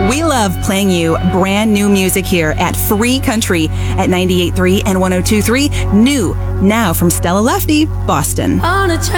We love playing you brand new music here at Free Country at 98.3 and 102.3. New now from Stella Lefty, Boston. On a